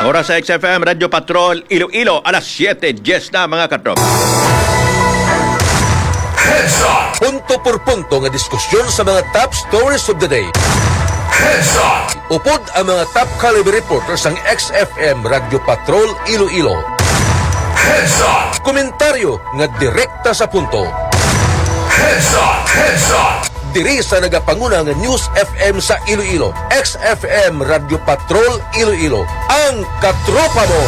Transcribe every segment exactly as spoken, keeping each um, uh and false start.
Oras sa X F M, Radio Patrol, Iloilo, alas siyete diyes na mga katrop. Heads Up! Punto por punto nga diskusyon sa mga top stories of the day. Heads Up! Upod ang mga top caliber reporters ng X F M Radio Patrol Iloilo. Heads Up! Komentaryo nga direkta sa punto. Heads Up! Heads Up! Diri sa nagapanguna nga News F M sa Iloilo, X F M Radio Patrol Iloilo, ang katropa mo!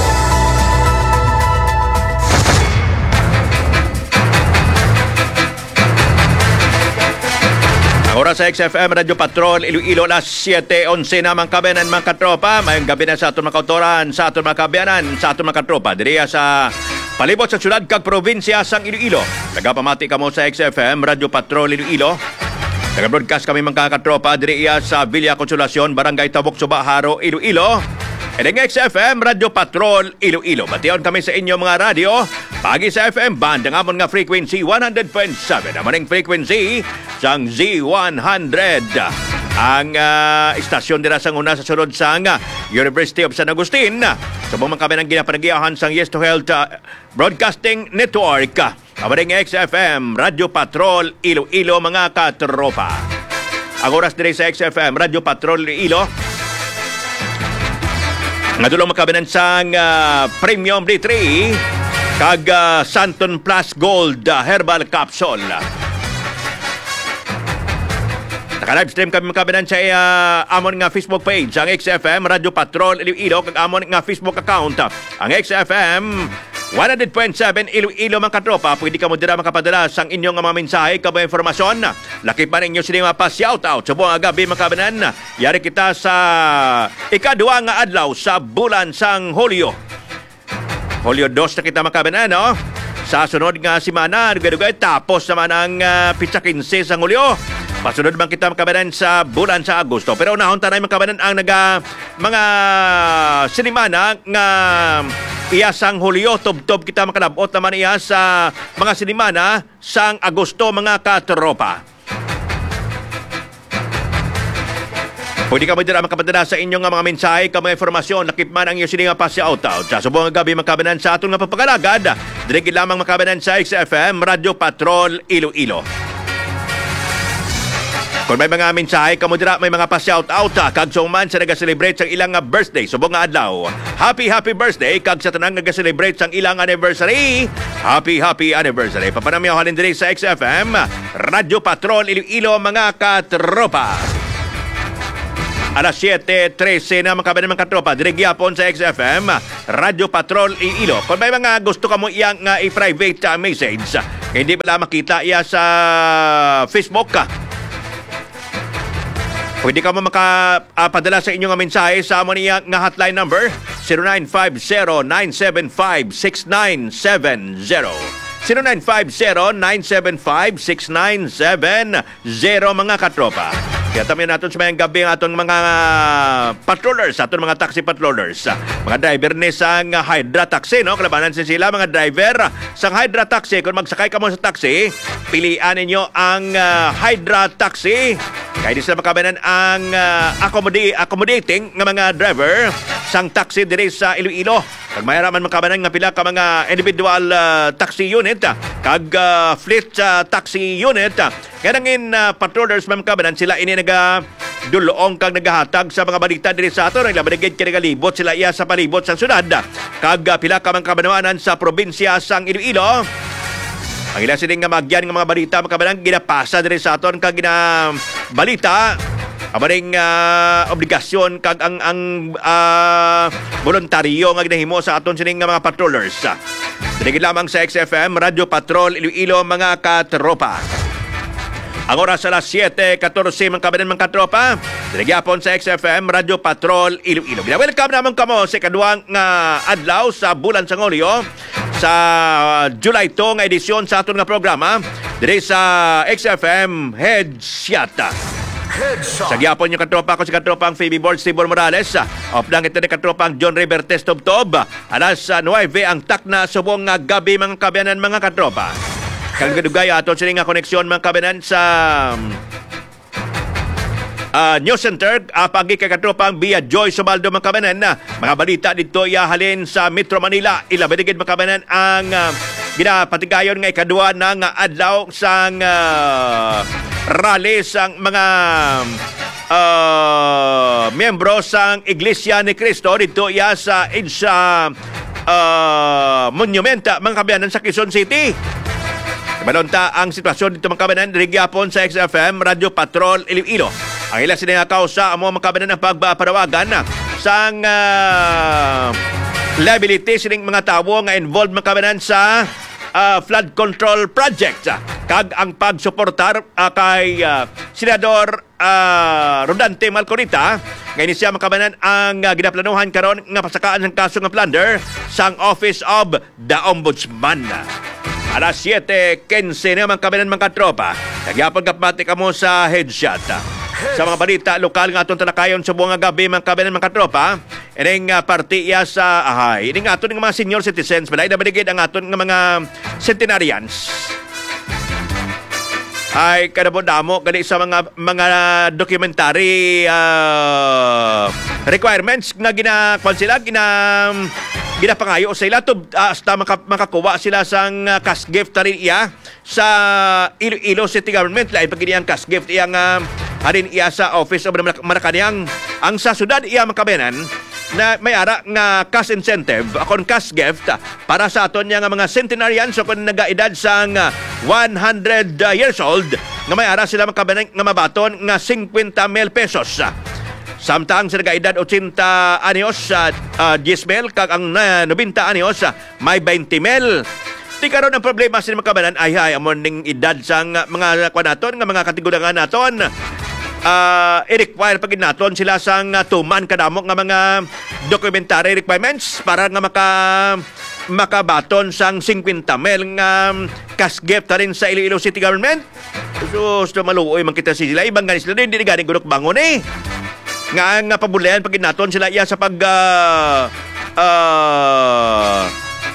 Oras sa X F M Radio Patrol Iloilo, alas siyete onse na mga kabayanan mga katropa. Mayong gabi na sa aton mga kautoran, sa aton mga kabayanan, sa aton mga katropa. Diri sa palibot sa syudad kag probinsya sang Iloilo. Nagapamati kamo sa X F M Radio Patrol Iloilo. Nag-broadcast kami mga katropa diri sa Villa Consolacion, Barangay Tabok, Suba, Haro, Iloilo. And ang X F M Radio Patrol Iloilo. Bation kami sa inyo mga radio. Pagi sa F M band ang amon nga frequency one hundred point seven. Amaning frequency sang Z one hundred. Ang uh, istasyon dira sang una sa sunod sang uh, University of San Agustin. Subong man kami ng ginapanagiyahan sang Yes to Health uh, Broadcasting Network. Amaring X F M Radio Patrol Iloilo mga katropa. Ang oras diri sa X F M Radio Patrol Iloilo. Nadulong makabinan sang uh, Premium D three kag uh, Santon Plus Gold uh, Herbal Capsule. Naka-livestream kami makabinan sa uh, amon nga Facebook page ang X F M Radio Patrol Iloilo kag amon nga Facebook account ang X F M one hundred point seven Iloilo mga katropa. Pwede ka mo dira makapadala sang inyong mga mensahe kag mga informasyon. Lakip man inyo sila pa shoutout sa buong gabi mga kabanan. Yari kita sa ikaduwa nga adlaw sa bulan sang Hulyo. Hulyo dos na kita mga kabanan, no? Sa sunod nga simana, dugay-dugay tapos naman ang uh, pitsa kinse sang Hulyo. Pasunod man kita makabanan sa bulan sa Agosto. Pero unahon tanay makabanan ang naga mga sinimana nga iya sang Hulyo. Tub-tub kita makalabot naman iya sa mga sinimana sang Agosto mga katropa. Pwede ka mo dira makapadala sa inyong mga mensahe ka mga informasyon. Nakip man ang iyo sila nga pa-shoutout. Sa subong nga gabi makabanan sa aton nga papagalagad. Dirigi lamang makabanan sa X F M Radio Patrol Iloilo. Kung may mga mensahe ka mo dira, may mga pa-shoutout kag man sa naga-celebrate sang ilang birthday subong nga adlaw. Happy happy birthday kag sa tanang naga-celebrate sang ilang anniversary. Happy happy anniversary. Papanamyahan diri sa X F M Radio Patrol Iloilo mga katropa. Alas siyete trese na mga kabayan mga katropa. Diri gyapon sa X F M Radio Patrol Iloilo. Kung may mga gusto ka mo iyang uh, i-private uh, message, hindi ba makita iya sa Facebook ka? Pwede ka mo makapadala sa inyong mensahe sa amon niya nga hotline number zero nine five zero nine seven five six nine seven zero. zero nine five zero nine seven five six nine seven zero mga katropa. Kaya tamin natin sa mayang gabi ang atong mga patrollers, atong mga taxi patrollers. Mga driver ni sang Hydra Taxi, no? Kalabanan sin sila, mga driver sang Hydra Taxi. Kung magsakay ka mo sa taxi, pilian ninyo ang uh, Hydra Taxi. Kaya di sila makabanan ang uh, accommodate, accommodating ng mga driver sang taxi diri sa Iloilo. Kag mayaraman makabanan nga pila ka mga individual uh, taxi unit, kag uh, fleet uh, taxi unit. Kaya nangin uh, patrollers makabanan sila ini naga duloong kag nagahatag sa mga balita diri sa aton. Ang labanigid kini galibot sila iya sa palibot sang syudad. Kag uh, pila ka mga kabanawanan sa probinsya sang Iloilo. Ang ilan sining nga magyan ng mga balita makabanan ginapasa diri sa aton kag gina balita amaring uh, obligasyon kag ang ang uh, voluntaryo nga ginahimo sa aton sining nga mga patrollers. Dili lamang sa X F M Radio Patrol Iloilo mga katropa. Ang oras sa alas siyete katorse mga kabanan mga katropa. Dili gyapon sa X F M Radio Patrol Iloilo. Welcome naman kamo sa ikaduhang nga adlaw sa bulan sa Hulyo sa July two nga edisyon sa aton nga programa diri sa X F M Headshot. Sa gyapon yung katropa ko si katropang Phoebe Board, Steve Morales. Off lang ito ni katropang John River Testobtob. Alas nine ang takna subong nga gabi mga kabayanan mga katropa. Kang gadugay aton sila nga koneksyon mga kabayanan sa uh, News Center, uh, pagi kay katropang Bia Joy Subaldo mga kabanan na mga balita dito iyahalin sa Metro Manila. Ilabadigid mga kabanan ang uh, ginapatigayon nga ikadua ng uh, adlaw sang uh, rally sang mga uh, miyembro sang Iglesia ni Cristo dito iya sa Edsa uh, Monumenta mga kabanan sa Quezon City. Balonta ang sitwasyon dito mga kabanan Rigyapon sa X F M Radio Patrol Iloilo. Ang ilang sinangakaw sa amo mga kabanan ng pagbaparawagan sang uh, liability sining mga tawo nga involved mga kabanan sa uh, flood control project. Kag ang pagsuportar uh, kay uh, Senador uh, Rodante Malcorita ngayon siya mga kabanan ang uh, ginaplanuhan karon nga pasakaan ng kaso ng plunder sang Office of the Ombudsman. Alas siete quince na mga kabanan mga tropa. Nagyapon kapmati ka mo sa headshot. Sa mga balita lokal nga atong talakayon sa buong gabi mga kabanan mga tropa. Ining uh, partiya sa ahay. Ining aton ng mga senior citizens. Balay na baligid ang aton ng mga centenarians. Ay kadamo-damo gali sa mga mga documentary uh, requirements nga ginakuan sila gina ginapangayo sa ila to uh, hasta maka, makakuha sila sang uh, cash gift rin iya sa Iloilo City Government lain pag ang cash gift iya nga uh, harin iya sa Office of the Malacanang ang sa sudad iya makabenan na may ara nga cash incentive akon cash gift uh, para sa aton nga mga centenarians so kung nagaedad sang uh, one hundred uh, years old nga may ara sila makabenan nga mabaton nga fifty mil pesos. Samtang sa nag-edad eighty anyos sa uh, ten mil kag ang uh, ninety anyos uh, may twenty mil. Di karon ang problema sa mga kabanan ay ay amon ning edad sang uh, mga kwanaton nga mga kategorya naton uh, i-require pag naton sila sang uh, tuman kadamo nga mga documentary requirements para nga maka makabaton sang fifty mil nga cash gift rin sa Iloilo City Government. So, so maluoy man kita sila ibang ganis sila hindi ganing gudok bangon eh. Nga nga pabulayan pag naton sila iya sa pag uh, uh,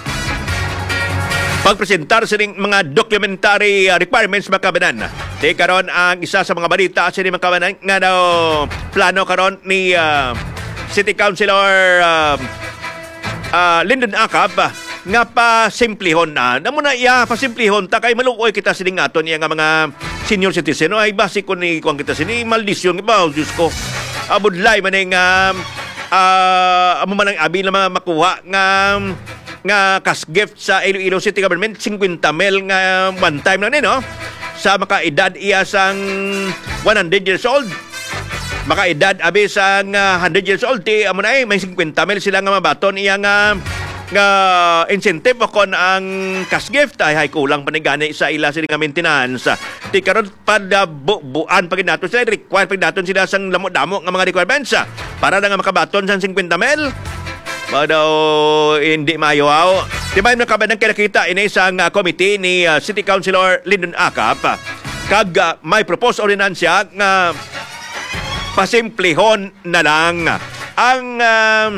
pagpresentar sa mga documentary requirements mga kabanan. Di karon ang isa sa mga balita sa mga kabanan nga daw plano karon ni uh, City Councilor uh, uh, Lyndon Acap nga pa simplihon na. Namo na iya pa simplihon ta kay maluoy kita sining aton iya nga mga senior citizen ay basi ko ni kuang kita sini maldisyon ba Diyos ko. Abudlay maning um, uh, amo man ang abi na mga makuha nga nga cash gift sa Iloilo City Government fifty mil nga one time na ni no sa makaedad iya sang one hundred years old makaedad abi sang uh, one hundred years old ti amo na eh, may fifty mil sila nga mabaton iya nga nga incentive kon ang cash gift ay hay kulang panigani sa ila sila nga maintenance ti karon pada bu buan pag naton sila require pag naton sila sang lamo-damo nga mga requirements para na nga makabaton sang fifty mil pada hindi mayaw di ba yung nakabanang kinakita ini sang uh, committee ni uh, City Councilor Lyndon Acap kag uh, may proposed ordinansya nga pasimplihon na lang ang uh,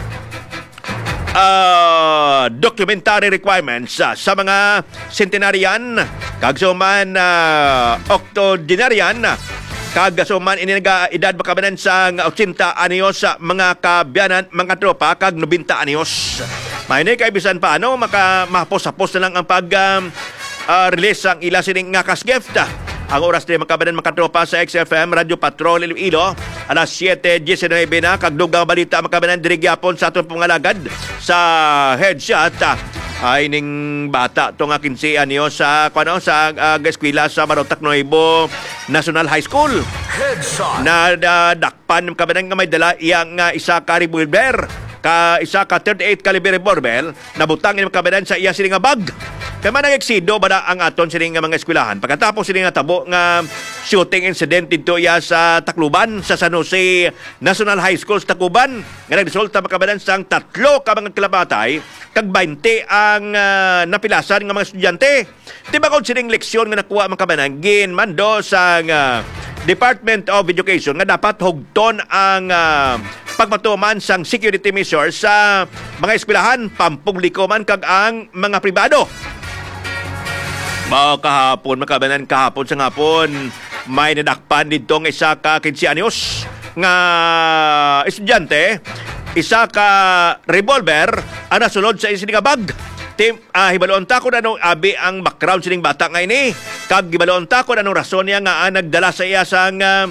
Uh, documentary requirements uh, sa mga centenarian kag suman uh, octogenarian kag suman ini nag-edad makabanan sa eighty anyos sa mga kabyanan mga tropa kag ninety anyos. May kay bisan paano maka mahapos-hapos na lang ang pag um, uh, release ang ila sining nga cash gift. Ang oras din makabanan mga tropa sa X F M Radio Patrol Iloilo alas siete nineteen na kagdugang balita makabanan dirigyapon sa atong pangalagad sa headshot ay ning bata to nga fifteen anyos sa kuno sa uh, eskwela sa Marotac Nuevo National High School. Headshot na uh, dakpan makabanan nga may dala iyang uh, isa ka revolver ka isa ka thirty-eight caliber revolver nabutang ni makabanan sa iya sini nga bag. Kaya man nag-eksido ba na ang aton sining mga eskwelahan. Pagkatapos sining nga tabo nga shooting incident dito ya sa Tacloban, sa San Jose National High School sa Tacloban. Nga nagresulta makabalan sang tatlo ka mga kilabatay, kag twenty ang uh, napilasan ng mga estudyante. Diba kung sining leksyon nga nakuha makabalan, ginmando sa uh, Department of Education nga dapat hugton ang uh, pagmatuman sang security measures sa mga eskwelahan, pampubliko man kag ang mga pribado. Mga kahapon, makabanan kahapon sa ngapon, may nadakpan ditong isa ka kinsi anyos nga estudyante, isa ka revolver ang nasulod sa isa nga bag. Tim, uh, hibalon ta ko na nung abi ang background sining bata nga ini. Kag hibalon ta ko na nung rason niya nga uh, nagdala sa iya sang uh,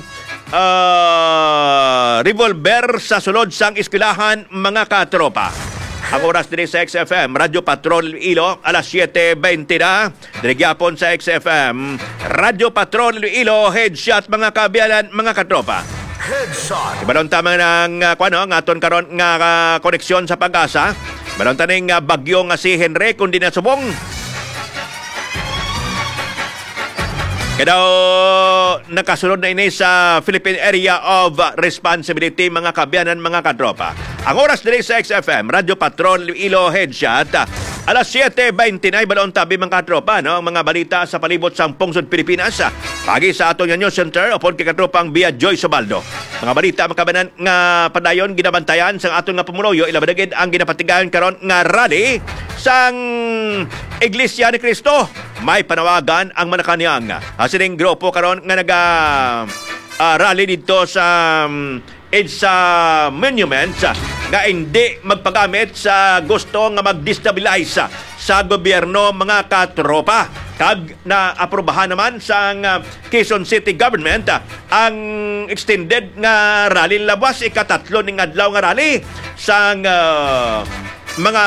uh, revolver sa sulod sang eskwelahan mga katropa. Ang oras din sa X F M, Radyo Patrol Iloilo, alas siyete twenty na. Dirigyapon sa X F M, Radyo Patrol Iloilo, headshot mga kabiyanan, mga katropa. Headshot. Ibalon tama ng uh, kwano, nga aton karon nga uh, koneksyon sa Pag-asa. Ibalon taning uh, bagyo nga si Henry kundi na subong. Kaya nakasunod na ini sa Philippine Area of Responsibility mga kabiyanan, mga katropa. Ang oras din sa X F M, Radyo Patrol Iloilo, headshot. Alas siyete twenty na, balon tabi mga katropa, no? Ang mga balita sa palibot sa Pungsod, Pilipinas. Pagi sa atong News Center, upon kay katropang Bia Joy Sobaldo. Mga balita makabanan nga padayon ginabantayan sa atong nga pumuloyo, ilabadagid ang ginapatigayon karon nga rally sang Iglesia ni Cristo. May panawagan ang Malacanang. Asining grupo karon nga naga uh, rally dito sa um, EDSA monument nga hindi magpagamit sa gusto nga mag-destabilize sa gobyerno, mga katropa. Kag na aprobahan naman sa uh, Quezon City Government uh, ang extended nga rally labas ikatatlo ning adlaw nga rally sang uh, mga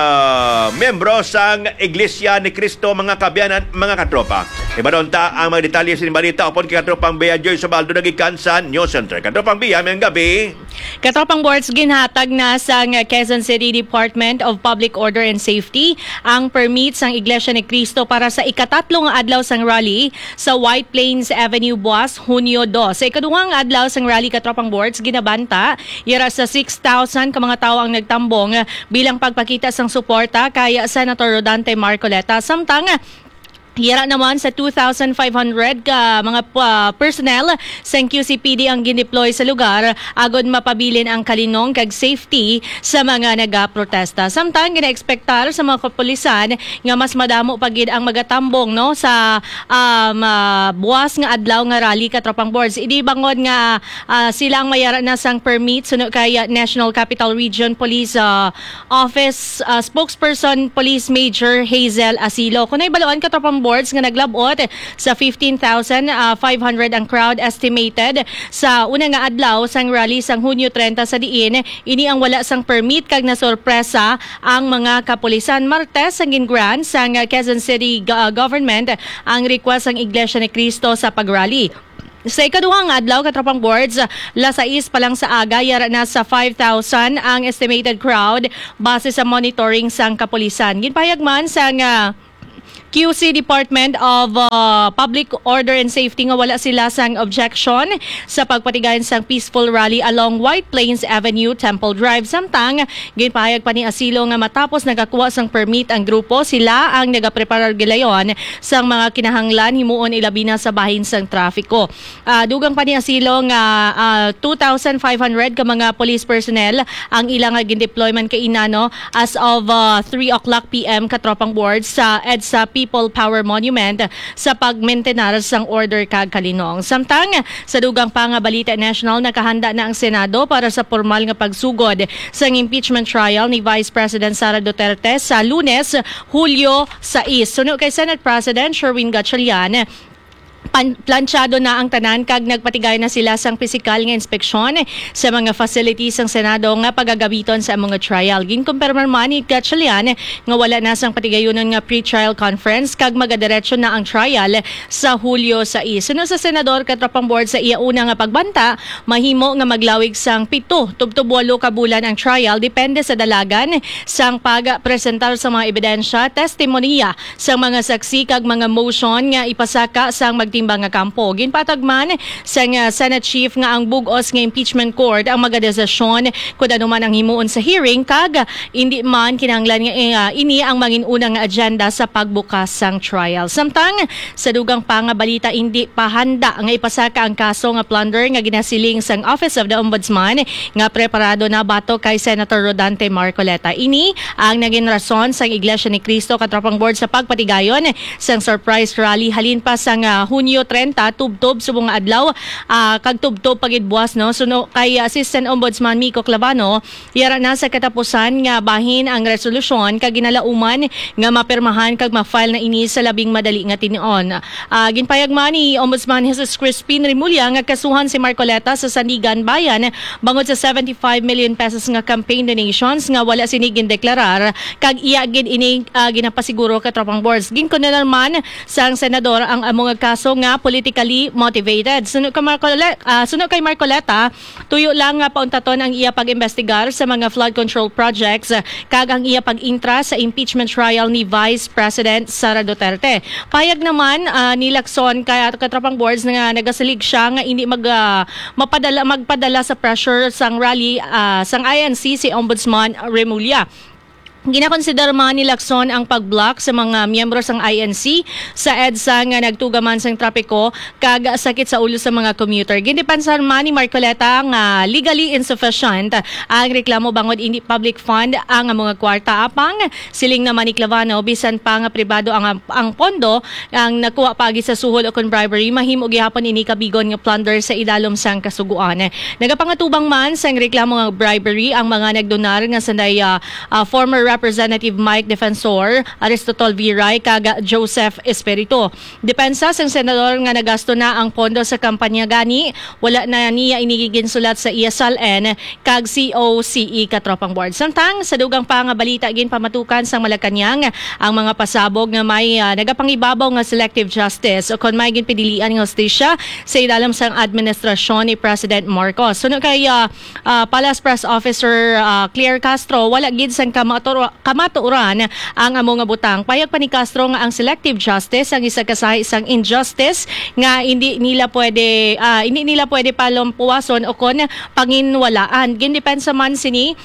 membro sang Iglesia ni Cristo, mga kabiyanan, mga katropa. Ibanon ta ang mga detalye sa balita upon kay katropang Bea Joy Sobaldo nagikan sa News Center. Katropang Bea, mayang gabi. Katropang Boards, ginhatag na sa Quezon City Department of Public Order and Safety ang permit sang Iglesia ni Cristo para sa ikatatlong adlaw sang rally sa White Plains Avenue, Buas, Hunyo two. Sa ikaduhang adlaw sang rally, Katropang Boards, ginabanta yara sa six thousand ka mga tawo ang nagtambong bilang pagpakita sang suporta kay Senator Rodante Marcoleta. Samtang hira naman sa two thousand five hundred ka mga uh, personnel sa Q C P D ang gindeploy sa lugar agod mapabilin ang kalinong kag safety sa mga nagaprotesta. Samtang gina-expectar sa mga kapulisan nga mas madamo pagid ang magatambong no sa um, uh, buwas nga adlaw nga rally, Katropang Boards. Idi bangod nga uh, sila ang mayara na sang permit suno kay National Capital Region Police uh, Office uh, spokesperson Police Major Hazel Asilo. Kunay baloan, Katropang Boards, nga naglabot sa fifteen thousand five hundred ang crowd estimated sa una nga adlaw sang rally sang Hunyo thirty sa diin. Ini ang wala sang permit kag nasorpresa ang mga kapulisan. Martes ang gingrant sang Quezon City uh, government ang request sang Iglesia ni Cristo sa pagrally. Sa ikaduhang adlaw, Katropang Boards, lasais pa lang sa aga, yara na sa five thousand ang estimated crowd base sa monitoring sang kapulisan. Ginpahayag man sang uh, Q C Department of uh, Public Order and Safety nga wala sila sang objection sa pagpatigayon sang peaceful rally along White Plains Avenue, Temple Drive. Samtang ginpahayag pa ni Asilo nga matapos nagakuha sang permit ang grupo, sila ang nagapreparar gilayon sang mga kinahanglan himuon ilabi na sa bahin sang trafiko. Uh, dugang pa ni Asilo nga uh, two thousand five hundred ka mga police personnel ang ilang gindeployment kay inano as of uh, three o'clock p m, Katropang Boards, sa EDSA People Power Monument sa pagmaintenar sang order kag kalinong. Samtang sa dugang pa nga balita national, nakahanda na ang Senado para sa formal nga pagsugod sang impeachment trial ni Vice President Sara Duterte sa Lunes, Hulyo six. Suno kay Senate President Sherwin Gatchalian, planchado na ang tanan kag nagpatigay na sila sang pisikal nga inspeksyon sa mga facilities ng Senado nga pagagabiton sa mga trial. Ginkumpirma man ni Gatchalian nga wala na sang patigayonon nga pre-trial conference kag magadiretso na ang trial sa Hulyo six. Suno sa Senador, Katropang Board, sa iya una nga pagbanta, mahimo nga maglawig sang pito tubtob walo ka bulan ang trial depende sa dalagan sang pagpresentar sa mga ebidensya, testimonya sa mga saksi kag mga motion nga ipasaka sang magtimbang nga kampo. Ginpatagman sa uh, Senate Chief nga ang bugos nga impeachment court ang magadesisyon kung ano man ang himuon sa hearing kag hindi man kinahanglan nga uh, ini ang manginunang agenda sa pagbukas sang trial. Samtang sa dugang pa nga balita, hindi pa handa nga ipasaka ang kaso nga plunder nga ginasiling sang Office of the Ombudsman nga preparado na bato kay Senator Rodante Marcoleta. Ini ang naging rason sang Iglesia ni Cristo, Katropang Board, sa pagpatigayon sang surprise rally halin pa sang uh, Hunyo Hunyo trenta tubtob subong nga adlaw uh, kag tubtob pagid buwas no. Suno kay Assistant Ombudsman Miko Clavano, yara na sa katapusan nga bahin ang resolusyon kag ginalauman nga mapirmahan kag ma-file na ini sa labing madali nga tinuon. Uh, ginpayag man ni Ombudsman Jesus Crispin Rimulya nga kasuhan si Marcoleta sa Sandigan Bayan bangod sa seventy-five million pesos nga campaign donations nga wala sini gindeklarar kag iya gid ini uh, ginapasiguro ka tropang boards. Ginkuno naman sang senador ang among kaso nga politically motivated. Suno kay Marcoleta, uh, suno kay Marcoleta, tuyo lang nga pauntaton ang iya pag-investigar sa mga flood control projects kag ang iya pag-intra sa impeachment trial ni Vice President Sara Duterte. Payag naman uh, ni Lacson kay katropang boards nga nagasalig siya nga hindi mag uh, mapadala magpadala sa pressure sang rally uh, sang I N C si Ombudsman Rimulya. Ginakonsider man ni Lacson ang pag-block sa mga miyembro sang I N C sa EDSA nga nagtugaman sang trapiko kag sakit sa ulo sa mga commuter. Gindepensahan man ni Marcoleta nga legally insufficient ang reklamo bangod hindi public fund ang mga kwarta apang siling naman ni Clavano bisan pa nga pribado ang ang pondo ang nakuha pagi sa suhol o kon bribery mahimo gihapon ini kabigon nga plunder sa idalom sang kasuguan. Nagapangatubang man sang reklamo nga bribery ang mga nagdonar nga sanday uh, uh, former Representative Mike Defensor, Aristotol Viray, kag Joseph Espiritu. Depensa sang senador nga nagasto na ang pondo sa kampanya gani, wala na niya inigigin sulat sa I S L N kag C O C E katropang board. Samtang sa dugang pa nga balita gin pamatukan sang Malacañang ang mga pasabog nga may uh, nagapangibabaw nga selective justice o kon may gin pidilian nga hustisya sa idalam sang administrasyon ni President Marcos. Suno kay uh, uh, Palace Press Officer uh, Claire Castro, wala gid sang kamator kamatuoran ang among nga butang. Payag pa ni Castro nga ang selective justice ang isa kasay isang injustice nga hindi nila pwede uh, hindi nila pwede palumpuwason o kon panginwalaan. Gindepensa man sini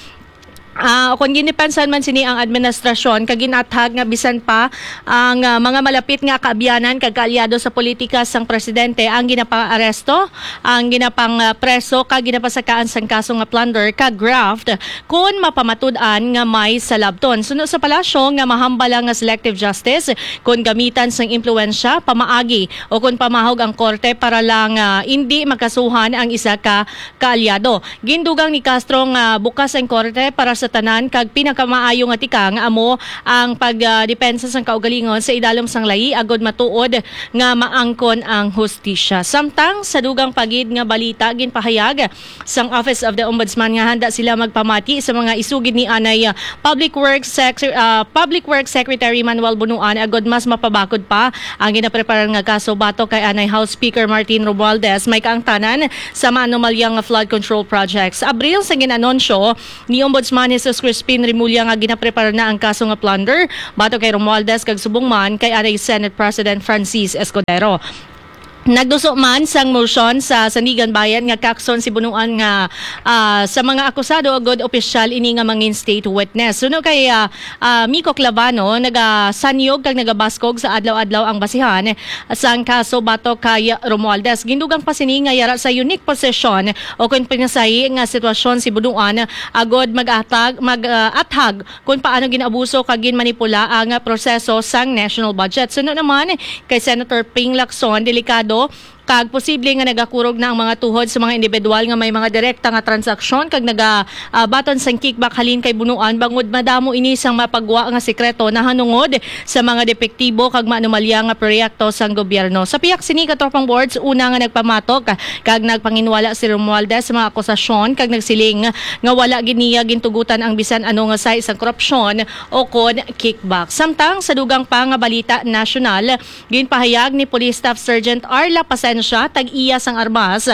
Uh, kung ginipensan man sini ang administrasyon kag ginathag nga bisan pa ang uh, mga malapit nga kaabyanan kag kaalyado sa politika sang presidente ang ginapang-aresto, ang ginapang uh, preso kag ginapasakaan sang kaso nga plunder kag graft kun mapamatud-an nga may salabton. Suno sa palasyo nga mahambal nga selective justice kun gamitan sang impluwensya, pamaagi o kun pamahog ang korte para lang uh, hindi makasuhan ang isa ka kaalyado. Gindugang ni Castro nga uh, bukas ang korte para sa sa tanan kag pinakamaayo nga tika nga amo ang pagdepensa uh, sang kaugalingon sa idalom sang lahi agod matuod nga maangkon ang hustisya. Samtang sa dugang pagid nga balita ginpahayag sang Office of the Ombudsman nga handa sila magpamati sa mga isugid ni anay uh, Public Works Sec- uh, Public Works Secretary Manuel Bunuan agod mas mapabakod pa ang ginapreparar nga kaso batok kay anay House Speaker Martin Romualdez may kaangtanan sa maanomalyang flood control projects. Abril sa ginanunsyo ni Ombudsman Jesus Crispin Rimulya nga ginaprepare na ang kaso nga plunder bato kay Romualdez kag subong man kay anay Senate President Francis Escudero. Nagduso man sang motion sa Sandigan Bayan nga kakson si Bunuan nga uh, sa mga akusado agod opisyal ini nga mangin state witness. Suno kay uh, uh, Miko Clavano nagasanyog kag nagabaskog sa adlaw-adlaw ang basihan sang kaso bato kay Romualdez. Gindugang pa sini nga yara sa unique possession o kun pinasay nga sitwasyon si Bunuan agod mag-atag mag-athag uh, kung paano ginabuso kag ginmanipula ang proseso sang national budget. Suno naman kay Senator Ping Lacson, delikado kag posible nga nagakurog na ang mga tuhod sa mga individual nga may mga direkta nga transaksyon kag naga uh, baton sang kickback halin kay Bunuan bangod madamo ini sang mapagwa nga sekreto na hanungod sa mga depektibo kag maanomalya nga proyekto sang gobyerno. Sa piyak sini katropang boards una nga nagpamatok kag nagpanginwala si Romualdez sa mga akusasyon kag nagsiling nga wala giniya gintugutan ang bisan ano nga sa isang korupsyon o kon kickback. Samtang sa dugang pa nga balita nasyonal ginpahayag ni Police Staff Sergeant Arla Pasensya tag-iya sang armas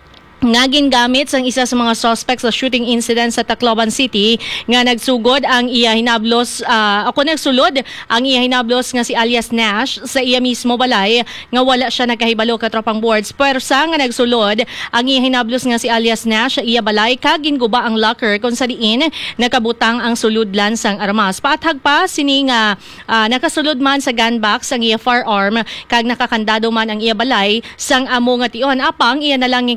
nga gingamit sang isa sa mga suspects sa shooting incident sa Tacloban City nga nagsugod ang iya hinablos uh, ako nagsulod ang iya hinablos nga si alias Nash sa iya mismo balay nga wala siya nagkahibalo katropang boards pero sa nga nagsulod ang iya hinablos nga si alias Nash sa iya balay kag ginguba ang locker kung sa diin nakabutang ang suludlan sang armas. Paathag pa sini nga uh, nakasulod man sa gun box ang iya firearm kag nakakandado man ang iya balay sang amo nga tion apang iya nalanging katingala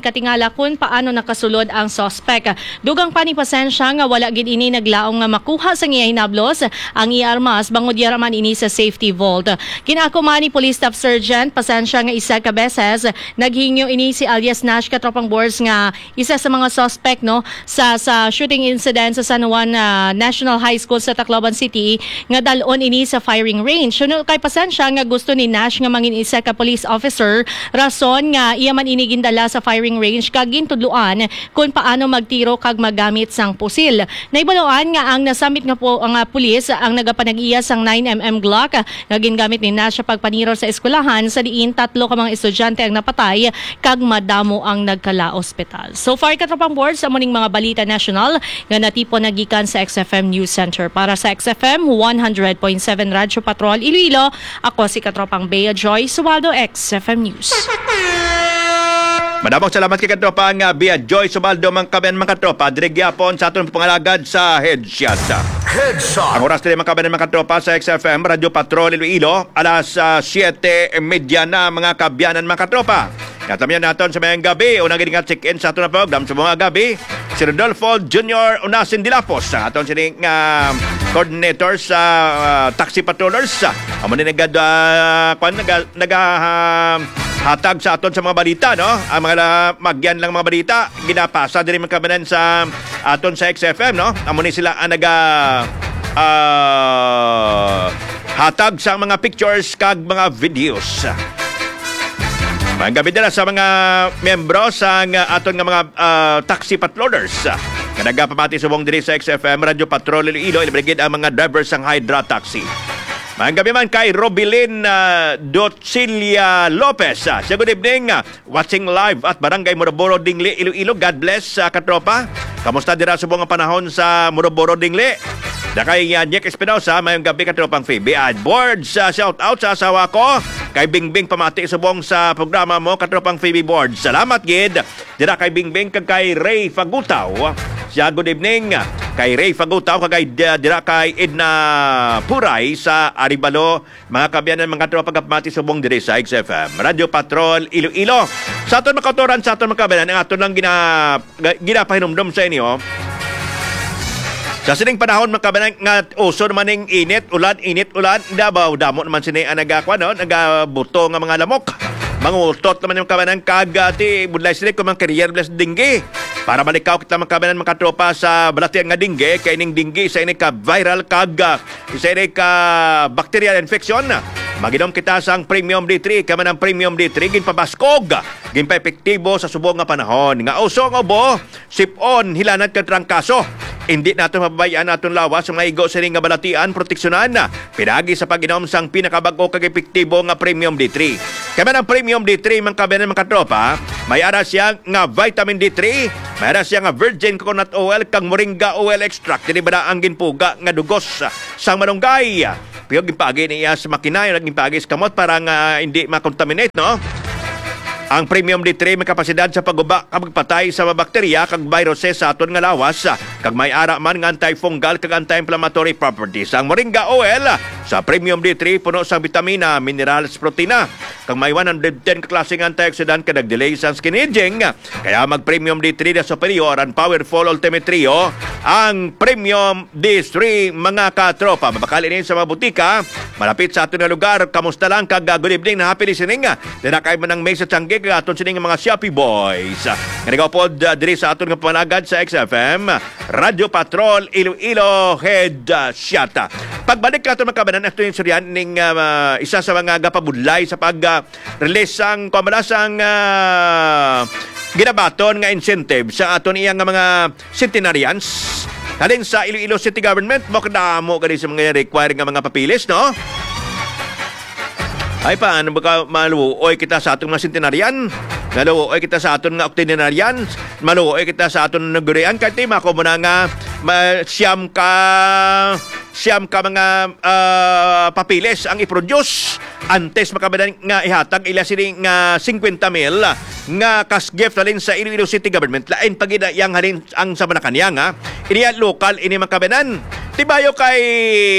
nila kung paano nakasulod ang suspect. Dugang pa ni pasensya nga wala gid ini naglaong nga makuha sa ngiyay hinablos ang iarmas bangod yaraman ini sa safety vault. Kinako man ni Police Staff Sergeant pasensya nga isa ka beses naghingyo ini si alias Nash Katropang Boards nga isa sa mga suspect no sa sa shooting incident sa San Juan uh, National High School sa Tacloban City nga dalon ini sa firing range. Suno kay pasensya nga gusto ni Nash nga mangin isa ka police officer rason nga iya man ini gindala sa firing range kag gintudloan kung paano magtiro kag magamit sang pusil. Naibaloan nga ang nasamit nga po ang uh, pulis ang nagapanag-iya sang nine millimeter Glock nga gingamit ni Nash sa pagpaniro sa eskwelahan sa diin tatlo ka mga estudyante ang napatay kag madamo ang nagkala ospital. So far Katropang Boards sa muning mga balita national nga natipo nagikan sa X F M News Center. Para sa X F M one hundred point seven Radyo Patrol Iloilo, ako si Katropang Bea Joy Subaldo, X F M News. Madamong salamat kay Katropang uh, Bea Joy Subaldo mga kabayan mga katropa. Dirigyapon sa atong pangalagad sa Headshot. Headshot. Ang oras nila mga kabayan mga katropa sa X F M Radyo Patrol Iloilo, alas uh, siyete media na mga kabyanan mga katropa. Natamiyan natin sa mayang gabi, unang giningat check-in sa aton na program sa mga gabi, si Rodolfo Junior Unasin Dilapos, aton sining uh, coordinator sa uh, taxi patrollers. Amo ni nagad uh, kwan naga, naga uh, hatag sa aton sa mga balita, no? Ang mga magyan lang mga balita, ginapasa din mga kabanan sa aton sa X F M, no? Amo ni sila ang naga uh, hatag sa mga pictures kag mga videos. Ang gabi nila sa mga membro sa aton nga mga uh, taxi patrollers. Nga nagapamati subong diri sa X F M Radyo Patrol Iloilo, ilibigid ang mga drivers ng Hydra Taxi. Ang gabi man kay Robilin uh, Docilia Lopez. Uh, good evening, uh, watching live at Barangay Moroboro Dingli, Iloilo. God bless, uh, katropa. Kamusta dira subong ang panahon sa Moroboro Dingli? Na kay uh, Nick Espinosa, mayong gabi katropang Phoebe. At boards, uh, shout out sa asawa ko. Kay Bingbing pamati subong sa programa mo, katropang Phoebe Board. Salamat, gid. Dira kay Bingbing kag kay Ray Fagutaw. Siya, good evening. Kay Ray Fagutaw kag kay dira kay Edna Puray sa Aribalo. Mga kabyanan, mga katropang pamati subong diri sa X F M Radyo Patrol Iloilo. Sa aton makautoran, sa aton mga kabyanan, ang aton lang gina, ginapahinumdum sa inyo. Sa sining panahon makabanang nga uso naman ng init, ulan, init, ulan, dabaw, damo naman sini ang nagakwa, no? Nagabuto nga mga lamok. Mangutot naman yung kabanang kagati, budlay sila kung mga career-less dinggi. Para malikaw kita mga kabanang mga tropa sa balatian nga dinggi, kaya ining dinggi sa ini ka viral kaga, sa ini ka bacterial infection. Maginom kita sang Premium D three, kaya man ang Premium D three, ginpabaskog, ginpa-epektibo sa subong nga panahon. Nga uso nga bo, sip-on, hilanat ka trangkaso. Hindi natin mababayaan natin lawas sa mga igo sa nga balatian, proteksyonan na. Pinagi sa pag-inom sang pinakabago kag epektibo nga Premium D three. Kaya man ang Premium D three, mga kabayan mga katropa, may ara siya nga vitamin D three, may ara siya nga virgin coconut oil, kag moringa oil extract. Dili ba na ang ginpuga nga dugos sang malunggay. Pero ginpagi niya sa makinay, ginpagi sa kamot para nga hindi makontaminate, no? Ang Premium D three may kapasidad sa pagguba kag patay sa mga bakterya kag viruses sa aton nga lawas kag may ara man nga antifungal kag anti-inflammatory properties. Ang moringa oil sa Premium D three puno sa vitamina, minerals, protina kag may one hundred ten ka klaseng antioxidant kag nag-delay sa skin aging. Kaya mag Premium D three na superior and powerful ultimate trio ang Premium D three mga katropa. Mabakal ini sa mga butika malapit sa aton nga lugar. Kamusta lang kag good evening na happy listening. Dina kay man ang may sa Tiangge kag aton sining mga Shopee Boys. Nga pod uh, diri sa aton nga panagad sa X F M Radyo Patrol Iloilo Headshot. Pagbalik ka aton mga kabanan, ito yung suryan ning uh, isa sa mga gapabudlay sa pag-release uh, ang kamalasang uh, ginabaton nga incentive sa aton iyang mga centenarians. Halin sa Iloilo City Government, mo kadamo kani sa mga requiring nga mga papilis, no? Ay paano ba maluoy kita sa atong mga centenarian? Maluoy kita sa aton nga octogenarian? Maluoy kita sa aton nagurian? Kaya tima ko muna nga ma- siyam ka siyam ka mga uh, papiles ang i-produce antes makabadan nga ihatag ila sini nga fifty mil nga cash gift halin sa Iloilo City Government. Lain pagida yang halin ang sa Malacanang nga. Ini lokal ini makabanan. Tibayo kay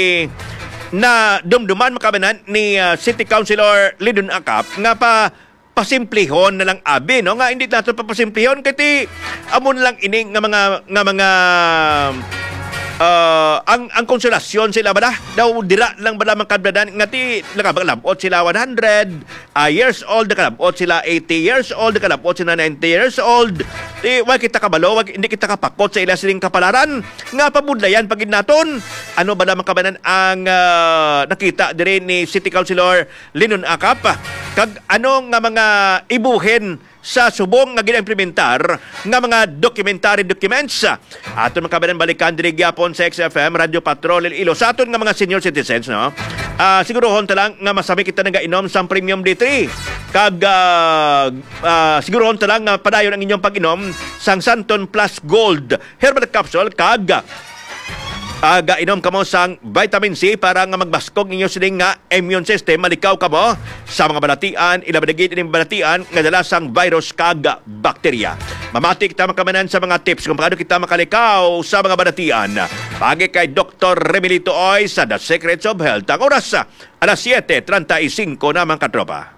na dumduman makabanan ni uh, City Councilor Lidon Acap nga pa pasimplihon na lang abi, no? Nga hindi nato papasimplihon kiti amon lang ini nga mga nga mga Uh, ang ang konsolasyon sila ba daw dira lang ba lamang kadladan ngati nakabalabot sila one hundred uh, years old, nakalabot sila eighty years old, nakalabot sila ninety years old. Di wag kita kabalo, wag hindi kita kapakot sa ila siling kapalaran nga pabudlayan pagid naton. Ano ba lamang kabanan ang uh, nakita dire ni City Councilor Linon Acap kag ano nga mga ibuhin sa subong nga gina-implementar nga mga documentary documents. Aton makabanan balikan diri gyapon sa X F M Radio Patrol Iloilo sa aton nga mga senior citizens, no. Uh, sigurohon ta lang nga masami kita nagainom sa Premium D three. Kag uh, uh, sigurohon ta lang nga padayon ang inyong pag-inom sang Santon Plus Gold Herbal Capsule kag Aga inom kamo sang vitamin C para nga magbaskog ninyo sining nga immune system, malikaw kamo sa mga balatian, ilabadagit ining balatian nga dala sang virus kag bakterya. Mamati kita makamanan sa mga tips kung paano kita makalikaw sa mga balatian. Pagi kay Doctor Remilito Oy sa The Secrets of Health. Ang oras alas siete treinta y cinco namang katropa.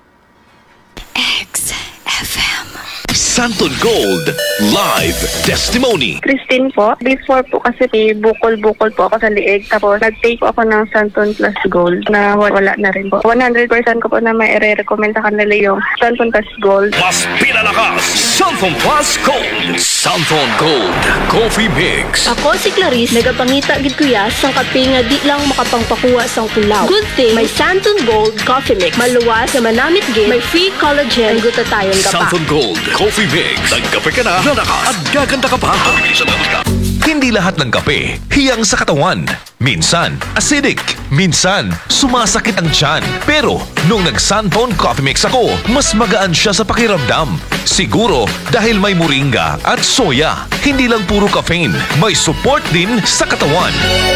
X F M Santon Gold Live Testimony. Christine po. Before po kasi eh, bukol-bukol po ako sa liig. Tapos nag-take po ako ng Santon Plus Gold na wala na rin po. one hundred percent ko po na may i-recommend sa kanila yung Santon Plus Gold. Mas pinalakas Santon Plus Gold. Santon Gold Coffee Mix. Ako si Clarice, nagapangita gid kuya sang kape nga di lang makapangpakuha sang tulaw. Good thing may Santon Gold Coffee Mix. Maluwas na manamit gid, may free collagen, gutatayon ka pa. Santon Gold Coffee Mix. Nagkape ka na, lalakas at gaganda ka pa. Hindi lahat ng kape hiyang sa katawan. Minsan, acidic. Minsan, sumasakit ang tiyan. Pero, nung nag-Santon Coffee Mix ako, mas magaan siya sa pakiramdam. Siguro, dahil may moringa at soya. Hindi lang puro caffeine, may support din sa katawan.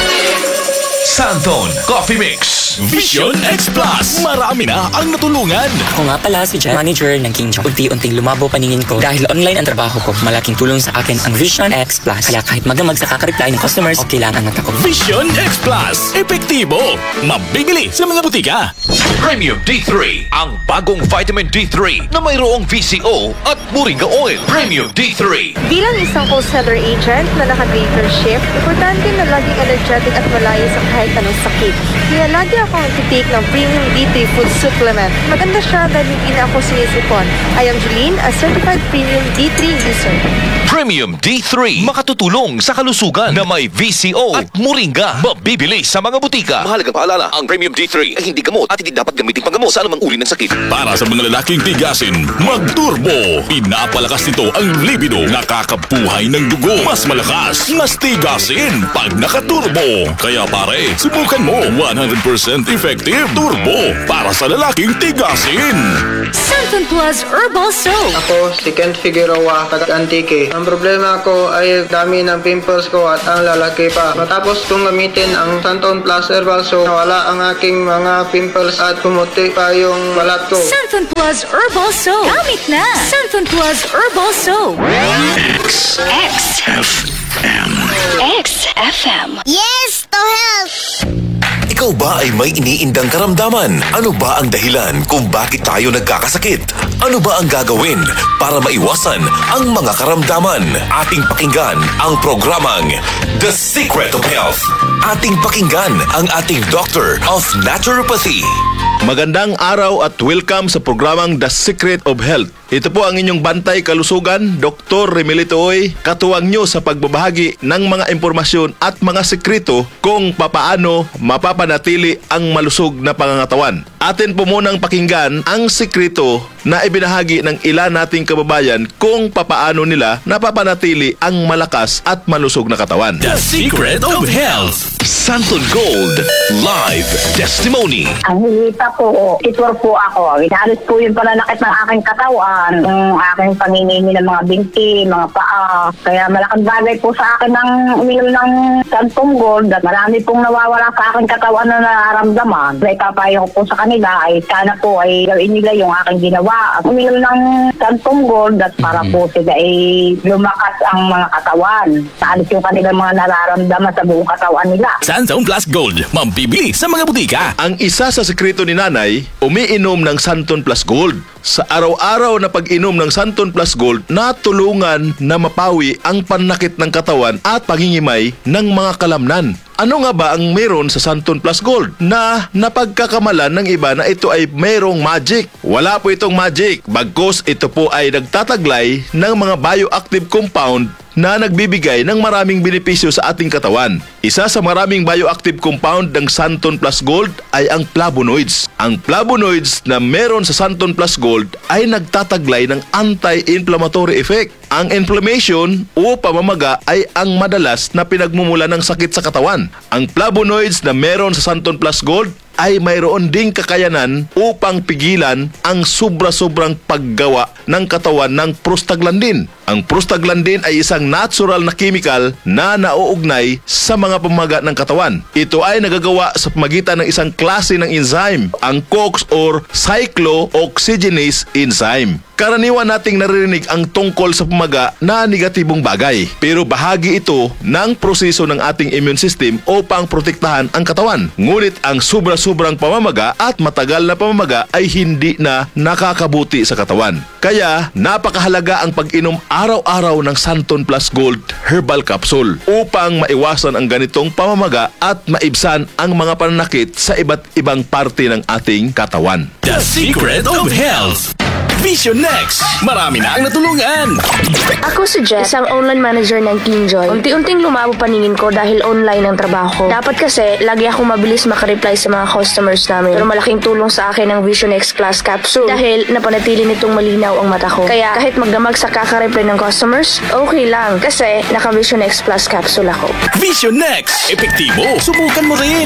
Santon Coffee Mix. Vision X Plus. Marami na ang natulungan. Ako nga pala si Jen, manager ng King John. Unti-unting lumabo paningin ko dahil online ang trabaho ko. Malaking tulong sa akin ang Vision X Plus. Kaya kahit magamag sa kakareply ng customers, okay lang ang mata ko. Vision X Plus. Epektibo. Mabibili sa mga butika. Premium D three. Ang bagong vitamin D three na mayroong V C O at moringa oil. Premium D three. Bilang isang wholesaler agent na naka-greater shift, importante na laging energetic at malayo sa kahit anong sakit. Kaya lagi ako nag-take ng Premium D three Food Supplement. Maganda siya dahil hindi na ako sinisipon. I am Julene, a certified Premium D three user. Premium D three. Makatutulong sa kalusugan na may V C O at moringa. Mabibili sa mga butika. Mahalagang paalala, ang Premium D three ay hindi gamot at hindi dapat gamitin panggamot sa anumang uri ng sakit. Para sa mga lalaking tigasin, mag-turbo. Pinapalakas nito ang libido. Nakakabuhay ng dugo. Mas malakas, mas tigasin pag nakaturbo. Kaya pare, subukan mo. one hundred percent effective turbo para sa lalaking tigasin. Santon Plus Herbal Soap. Ako si Kent Figueroa, taga-Antique. Ang problema ko ay dami ng pimples ko at ang lalaki pa. Matapos kong gamitin ang Santon Plus Herbal Soap, nawala ang aking mga pimples at pumuti pa yung balat ko. Santon Plus Herbal Soap. Gamit na. Santon Plus Herbal Soap. X X F M. X F M. Yes to health! Ikaw ba ay may iniindang karamdaman? Ano ba ang dahilan kung bakit tayo nagkakasakit? Ano ba ang gagawin para maiwasan ang mga karamdaman? Ating pakinggan ang programang The Secret of Health. Ating pakinggan ang ating Doctor of Naturopathy. Magandang araw at welcome sa programang The Secret of Health. Ito po ang inyong bantay kalusugan, Doktor Remilito Oy, katuwang nyo sa pagbabahagi ng mga impormasyon at mga sekreto kung papaano mapapanatili ang malusog na pangangatawan. Atin po munang pakinggan ang sekreto na ibinahagi ng ilan nating kababayan kung papaano nila napapanatili ang malakas at malusog na katawan. The Secret of Health. Santon Gold Live Testimony. Ang hinita po, itor po ako. Inalis po yung pananakit ng aking katawan. katawan, yung aking paninimi ng mga binti, mga paa. Kaya malaking bagay po sa akin ang uminom ng Santong Gold at marami pong nawawala sa aking katawan na nararamdaman. May papayo ko po sa kanila ay sana po ay gawin nila yung aking ginawa. Uminom ng Santong Gold at para po sila ay lumakas ang mga katawan. Saalis yung kanilang mga nararamdaman sa buong katawan nila. Santong Plus Gold, mambibili sa mga butika. Ang isa sa sekreto ni Nanay, umiinom ng Santon Plus Gold. Sa araw-araw na pag-inom ng Santon Plus Gold, natulungan na mapawi ang panakit ng katawan at pangingimay ng mga kalamnan. Ano nga ba ang meron sa Santon Plus Gold na napagkakamalan ng iba na ito ay mayroong magic? Wala po itong magic, bagkus ito po ay nagtataglay ng mga bioactive compound na nagbibigay ng maraming benepisyo sa ating katawan. Isa sa maraming bioactive compound ng Santon Plus Gold ay ang flavonoids. Ang flavonoids na meron sa Santon Plus Gold ay nagtataglay ng anti-inflammatory effect. Ang inflammation o pamamaga ay ang madalas na pinagmumula ng sakit sa katawan. Ang flavonoids na meron sa Santon Plus Gold ay mayroon ding kakayanan upang pigilan ang sobra-sobrang paggawa ng katawan ng prostaglandin. Ang prostaglandin ay isang natural na chemical na nauugnay sa mga pamamaga ng katawan. Ito ay nagagawa sa pamagitan ng isang klase ng enzyme, ang COX or cyclooxygenase enzyme. Karaniwan nating naririnig ang tungkol sa pamaga na negatibong bagay, pero bahagi ito ng proseso ng ating immune system upang protektahan ang katawan. Ngunit ang sobra-sobrang pamamaga at matagal na pamamaga ay hindi na nakakabuti sa katawan. Kaya napakahalaga ang pag-inom araw-araw ng Santon Plus Gold Herbal Capsule upang maiwasan ang ganitong pamamaga at maibsan ang mga pananakit sa iba't ibang parte ng ating katawan. The Secret of Health. Vision Next! Marami na ang natulungan! Ako si Jess, isang online manager ng Kingjoy. Unti-unting lumabo paningin ko dahil online ang trabaho ko. Dapat kasi, lagi akong mabilis makareply sa mga customers namin. Pero malaking tulong sa akin ang Vision X Plus Capsule dahil napanatili nitong malinaw ang mata ko. Kaya kahit magdamag sa kakareply ng customers, okay lang kasi naka Vision X Plus Capsule ako. Vision Next! Epektibo! Subukan mo rin!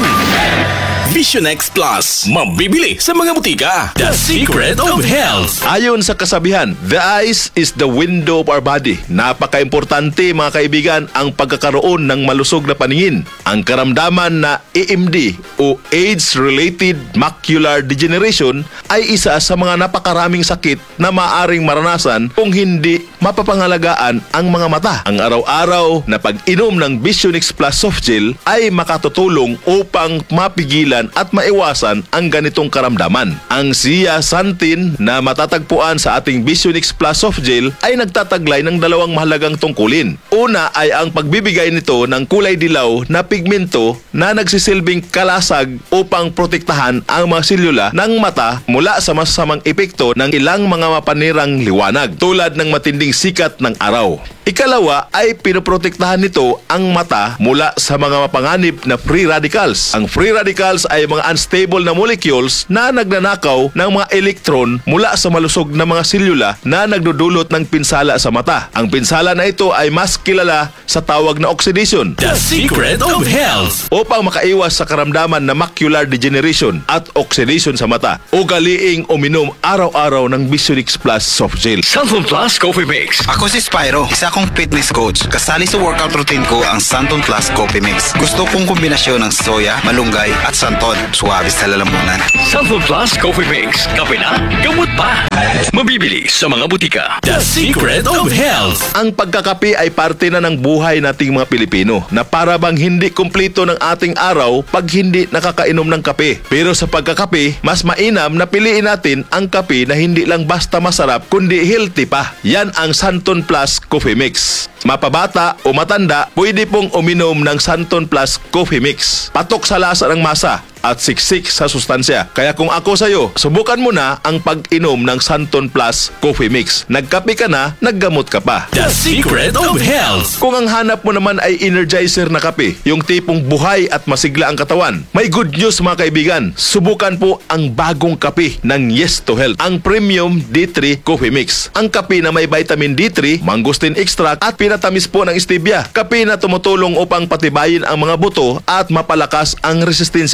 Vision X Plus, mabibili sa mga butika. The Secret of Health. Ayon sa kasabihan, the eyes is the window of our body. Napaka-importante mga kaibigan ang pagkakaroon ng malusog na paningin. Ang karamdaman na A M D o Age-Related Macular Degeneration ay isa sa mga napakaraming sakit na maaring maranasan kung hindi mapapangalagaan ang mga mata. Ang araw-araw na pag-inom ng Vision X Plus Soft Gel ay makatutulong upang mapigilan at maiwasan ang ganitong karamdaman. Ang zeaxanthin na matatagpuan sa ating Vision X Plus Soft Gel ay nagtataglay ng dalawang mahalagang tungkulin. Una ay ang pagbibigay nito ng kulay dilaw na pigmento na nagsisilbing kalasag upang protektahan ang mga selula ng mata mula sa masasamang epekto ng ilang mga mapanirang liwanag tulad ng matinding sikat ng araw. Ikalawa ay pinoprotektahan nito ang mata mula sa mga mapanganib na free radicals. Ang free radicals ay mga unstable na molecules na nagnanakaw ng mga elektron mula sa malusog na mga selula na nagdudulot ng pinsala sa mata. Ang pinsala na ito ay mas kilala sa tawag na oxidation. The Secret of Health. Upang makaiwas sa karamdaman na macular degeneration at oxidation sa mata, ugaliing uminom araw-araw ng Vision X Plus Soft Gel. Santon Plus Coffee Mix. Ako si Spyro, isa akong fitness coach. Kasali sa workout routine ko ang Santon Plus Coffee Mix. Gusto kong kombinasyon ng soya, malunggay at santon. Suwabe sa lalamunan. Santon Plus Coffee Mix. Kape na, gamot pa. Mabibili sa mga butika. The Secret of Health. Ang pagkakape ay parte na ng buhay nating mga Pilipino na para bang hindi kumpleto ng ating araw pag hindi nakakainom ng kape. Pero sa pagkakape, mas mainam na piliin natin ang kape na hindi lang basta masarap kundi healthy pa. Yan ang Santon Plus Coffee Mix. Mapabata o matanda, pwede pong uminom ng Santon Plus Coffee Mix. Patok sa lasa ng masa at siksik sa sustansya. Kaya kung ako sa'yo, subukan mo na ang pag-inom ng Santon Plus Coffee Mix. Nagkape ka na, naggamot ka pa. The Secret of Health. Kung ang hanap mo naman ay energizer na kape, yung tipong buhay at masigla ang katawan, may good news mga kaibigan. Subukan po ang bagong kape ng Yes to Health, ang Premium D three Coffee Mix. Ang kape na may vitamin D three, mangosteen extract at pinatamis po ng stevia. Kape na tumutulong upang patibayin ang mga buto at mapalakas ang resistensya ng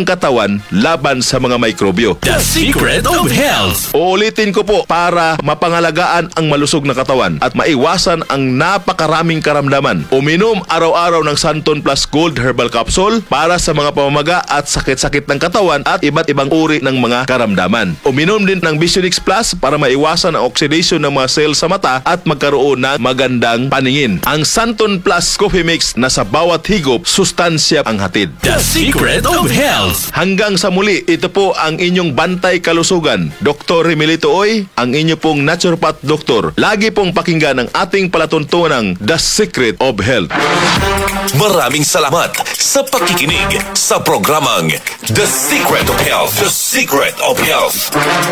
katawan laban sa mga mikrobyo. The Secret of Health. Uulitin ko po, para mapangalagaan ang malusog na katawan at maiwasan ang napakaraming karamdaman. Uminom araw-araw ng Santon Plus Gold Herbal Capsule para sa mga pamamaga at sakit-sakit ng katawan at iba't ibang uri ng mga karamdaman. Uminom din ng Visionix Plus para maiwasan ang oxidation ng mga cells sa mata at magkaroon ng magandang paningin. Ang Santon Plus Coffee Mix na sa bawat higop, sustansya ang hatid. The Secret of Health. Hanggang sa muli, ito po ang inyong bantay kalusugan. Doktor Remilito Oy, ang inyo pong naturopath doktor. Lagi pong pakinggan ang ating palatuntunang The Secret of Health. Maraming salamat sa pakikinig sa programang The Secret of Health. The Secret of Health.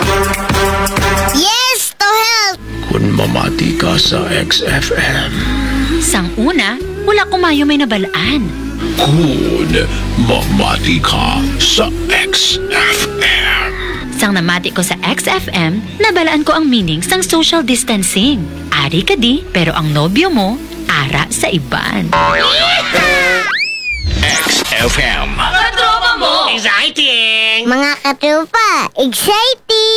Yes to health! Kung mamati ka sa X F M. Sang una, wala kumayo may nabalaan. Kung mamati ka sa X F M. Sang namati ko sa X F M, nabalaan ko ang meaning sang social distancing. Ari ka di, pero ang nobyo mo, ara sa iban. X F M. Katropa mo! Exciting! Mga katropa, exciting!